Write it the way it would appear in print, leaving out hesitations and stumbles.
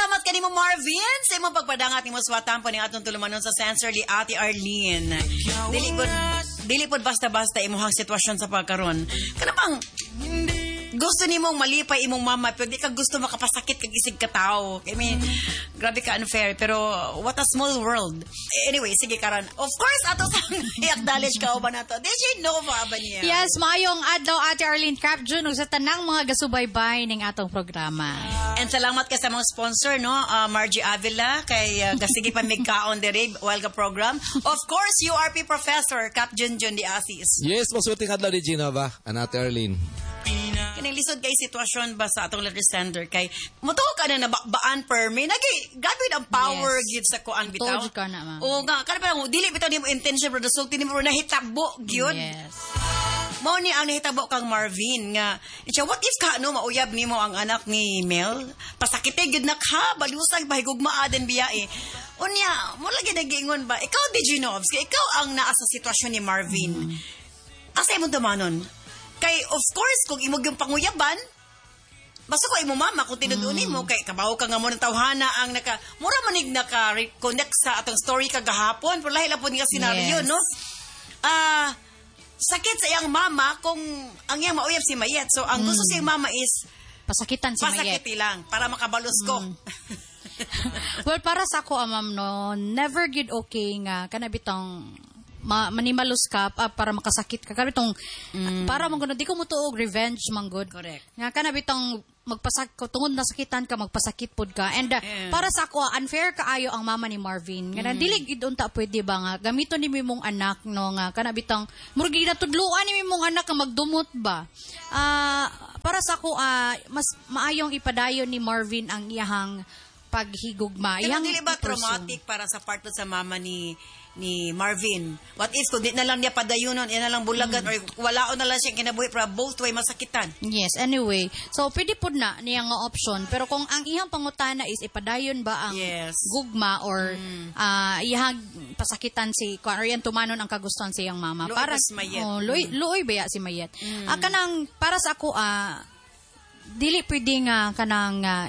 salamat kanimo Marvin sa imong pagpadangat nimo suwatampo ning atong tulumanon sa Sensorly Ate Arlene. Dili pod basta-basta imong sitwasyon sa pagkaron. Kana bang gusto nimong malipay imong mama pero di ka gusto makapasakit kag isig ka tao. I mean, grabe ka unfair pero what a small world. Anyway, sige karon. Of course, ato sa i-acknowledge ka ba nato? DJ Nova ba niya? Yes, maayong adlaw Ate Arlene Cap June ug sa tanang mga gasubaybay ning atong programa. And salamat ka sa mga sponsor, no? Margie Avila kay gasigi pa migkaon diri while ka program. Of course, URP Professor Cap Junjun di Asis. Yes, masuting adlaw ni Gina ba? Anate Arlene. Kanang lisod kay sitwasyon ba sa atong legislator kay moto ka na nabakbaan permi nagay gabid ang power gid sa kuan bitaw. Told ka na, ma'am. O nga kana pa dili bitaw nimo intention pero sulti nimo nahitabo gyud. Yes. Mao ni ang nahitabo kang Marvin nga what if ka no mauyab nimo ang anak ni Mel pasakite gyud na ka balusag bahigugma aden biya unya mo lagi nagiingon ba ikaw Diginovs kay ikaw ang naa sa sitwasyon ni Marvin. Asa imong tumanon? Kay, of course, kung imog yung panguyaban, basta ko imo mama, kung tinudunin mo, kay kabaho ka nga mo ng tawhana ang mura manig naka-connect sa atong story kagahapon, pero lahi lang po niya senaryo, no? Sakit sa iyang mama kung ang iyang mauyab si Mayet. So, ang gusto sa iyang mama is, pasakitan si Mayet. pasakiti lang, para makabalos ko. Well, para sa ako, ma'am, no, never good okay nga, kanabitong manimalus ka para makasakit ka kanabitong para manggono di ko mutuog revenge manggod. Correct. Nga kanabitong tungod nasakitan ka magpasakit pod ka and para sa ako unfair kaayo ang mama ni Marvin nga dili gid unta pwede ba nga gamiton ni mimong anak no nga kanabitong murgi natudluan ni mimong anak nga magdumot ba. Para sa ako mas maayong ipadayon ni Marvin ang iyahang paghigugma. Pero dili ba traumatic para sa part sa mama ni Marvin? What if kung di na lang niya padayunon, na lang bulagan or walaon na lang siya kinabuhi para both way masakitan? Yes, anyway. So, pwede po na niya nga option. Pero kung ang ihang pangutana is ipadayon ba ang gugma or ihang pasakitan si or yan tumanon ang kagustuhan sa iyang mama. Luoy para si Mayet. Luoy ba si Mayet? Kanang para sa ako dili pwede nga kanang